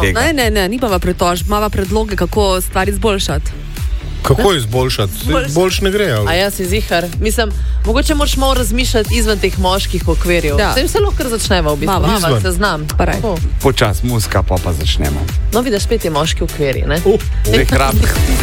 tega. Ne, nimava pritožb, imava predloge, kako stvari izboljšati. Kako izboljšati? Boljš ne gre, ali? A ja, si zihar. Mislim, mogoče moraš malo razmišljati izven teh moških okvirjev. Ja. Se lahko začneva v bistvu. Izven. Se znam. Počas muska, pa začnemo. No, vidiš, spet je moški okvirji, ne? Ne hrab.